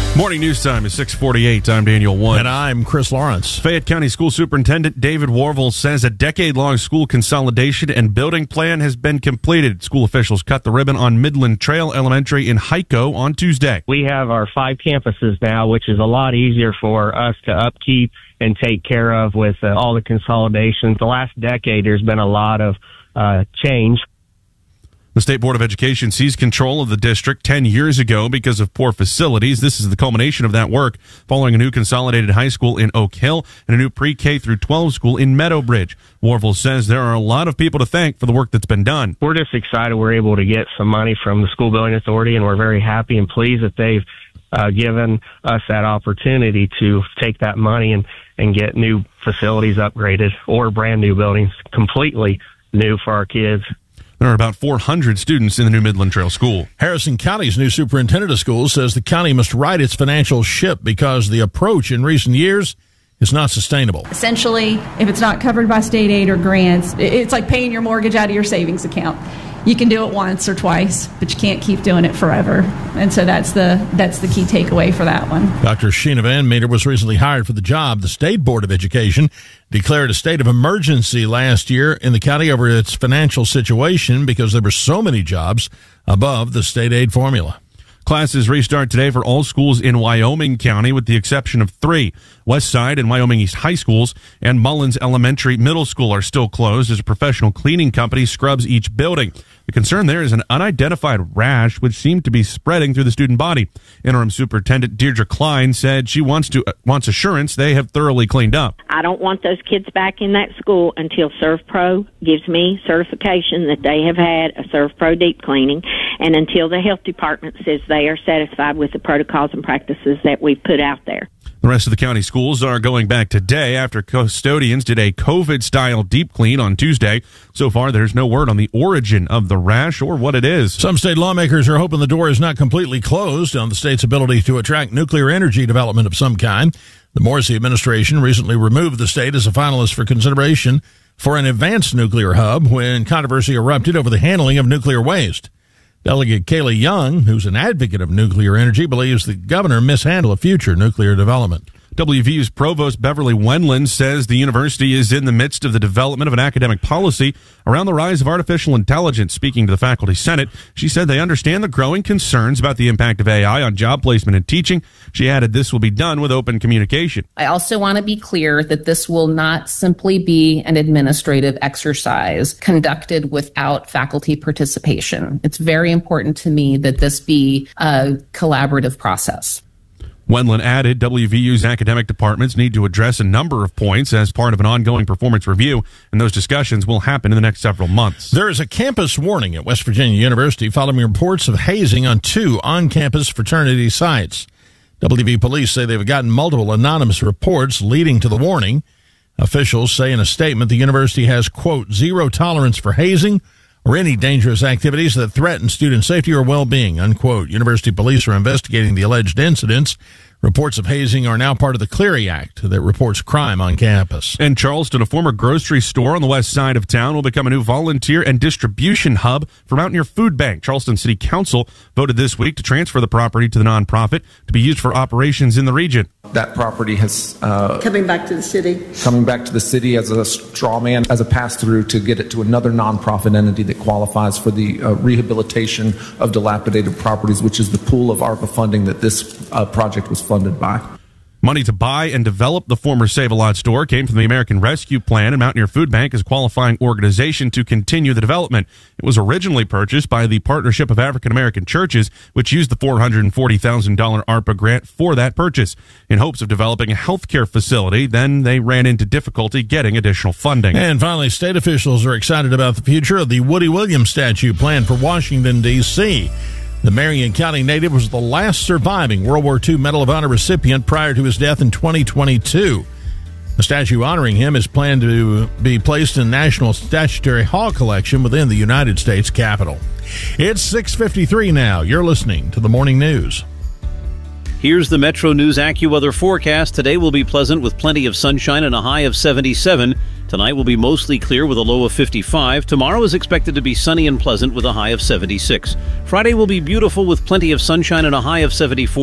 Morning news time is 6:48. I'm Daniel Wood. And I'm Chris Lawrence. Fayette County School Superintendent David Warvel says a decade-long school consolidation and building plan has been completed. School officials cut the ribbon on Midland Trail Elementary in Hico on Tuesday. We have our 5 campuses now, which is a lot easier for us to upkeep and take care of with all the consolidations. The last decade, there's been a lot of change. The State Board of Education seized control of the district 10 years ago because of poor facilities. This is the culmination of that work following a new consolidated high school in Oak Hill and a new pre-K through 12 school in Meadowbridge. Warvel says there are a lot of people to thank for the work that's been done. We're just excited we're able to get some money from the School Building Authority, and we're very happy and pleased that they've given us that opportunity to take that money and get new facilities upgraded or brand new buildings completely new for our kids. There are about 400 students in the new Midland Trail School. Harrison County's new superintendent of schools says the county must right its financial ship because the approach in recent years is not sustainable. Essentially, if it's not covered by state aid or grants, it's like paying your mortgage out of your savings account. You can do it once or twice, but you can't keep doing it forever. And so that's the key takeaway for that one. Dr. Sheena Van Meter was recently hired for the job. The State Board of Education declared a state of emergency last year in the county over its financial situation because there were so many jobs above the state aid formula. Classes restart today for all schools in Wyoming County with the exception of 3. Westside and Wyoming East High Schools and Mullins Elementary Middle School are still closed as a professional cleaning company scrubs each building. The concern there is an unidentified rash which seemed to be spreading through the student body. Interim Superintendent Deirdre Klein said she wants assurance they have thoroughly cleaned up. I don't want those kids back in that school until ServPro gives me certification that they have had a ServPro deep cleaning, and until the health department says they are satisfied with the protocols and practices that we've put out there. The rest of the county schools are going back today after custodians did a COVID-style deep clean on Tuesday. So far, there's no word on the origin of the rash or what it is. Some state lawmakers are hoping the door is not completely closed on the state's ability to attract nuclear energy development of some kind. The Morrissey administration recently removed the state as a finalist for consideration for an advanced nuclear hub when controversy erupted over the handling of nuclear waste. Delegate Kaylee Young, who's an advocate of nuclear energy, believes the governor mishandled future nuclear development. WVU's Provost Beverly Wendland says the university is in the midst of the development of an academic policy around the rise of artificial intelligence. Speaking to the Faculty Senate, she said they understand the growing concerns about the impact of AI on job placement and teaching. She added this will be done with open communication. I also want to be clear that this will not simply be an administrative exercise conducted without faculty participation. It's very important to me that this be a collaborative process. Wendland added WVU's academic departments need to address a number of points as part of an ongoing performance review, and those discussions will happen in the next several months. There is a campus warning at West Virginia University following reports of hazing on 2 on-campus fraternity sites. WV police say they've gotten multiple anonymous reports leading to the warning. Officials say in a statement the university has, quote, zero tolerance for hazing or any dangerous activities that threaten student safety or well-being, unquote. University police are investigating the alleged incidents. Reports of hazing are now part of the Clery Act that reports crime on campus. In Charleston, a former grocery store on the west side of town will become a new volunteer and distribution hub for Mountaineer Food Bank. Charleston City Council voted this week to transfer the property to the nonprofit to be used for operations in the region. That property has coming back to the city as a straw man, as a pass-through to get it to another nonprofit entity that qualifies for the rehabilitation of dilapidated properties, which is the pool of ARPA funding that this project was funded by. Money to buy and develop the former Save-A-Lot store came from the American Rescue Plan, and Mountaineer Food Bank is a qualifying organization to continue the development. It was originally purchased by the Partnership of African American Churches, which used the $440,000 ARPA grant for that purchase in hopes of developing a healthcare facility. Then they ran into difficulty getting additional funding. And finally, state officials are excited about the future of the Woody Williams statue planned for Washington, D.C. The Marion County native was the last surviving World War II Medal of Honor recipient prior to his death in 2022. A statue honoring him is planned to be placed in National Statuary Hall collection within the United States Capitol. It's 6:53 now. You're listening to the Morning News. Here's the Metro News AccuWeather forecast. Today will be pleasant with plenty of sunshine and a high of 77. Tonight will be mostly clear with a low of 55. Tomorrow is expected to be sunny and pleasant with a high of 76. Friday will be beautiful with plenty of sunshine and a high of 74.